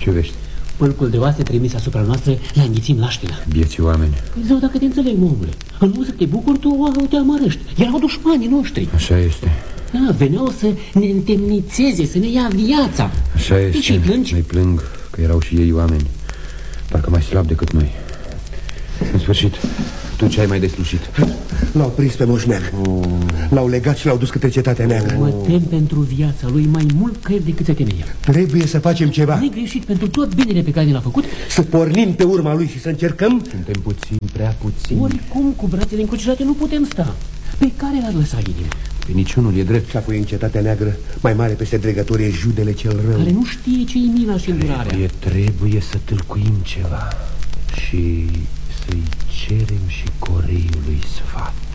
Ce vești? Pâlcul de oase trimis asupra noastră l-a înghițit laștina. Vieții oameni. Păi zău, dacă te înțeleg, omule. În loc să te bucuri, tu te amărăști. Erau dușmanii noștri. Așa este. Da, veneau să ne întemnițeze, să ne ia viața. Așa este. Ce-i plângi? Îi plâng că erau și ei oameni, parcă mai slab decât noi. În sfârșit, tu ce ai mai deslușit? L-au prins pe Moș Neagră. L-au legat și l-au dus către Cetatea Neagră. Mă tem pentru viața lui mai mult cred decât se teme el. Trebuie să facem ceva. Nu-i greșit pentru tot binele pe care ne l-a făcut. Să pornim pe urma lui și să încercăm. Suntem puțini, prea puțini. Oricum, cu brațele încrucișate nu putem sta. Pe care l-ar lăsa inima? Pe niciunul, e drept. Și apoi în Cetatea Neagră, mai mare peste dregători, e Judele cel rău, care nu știe ce-i mila și îndurarea. Trebuie să tâlcuim ceva și să-i cerem și Coreiului sfat.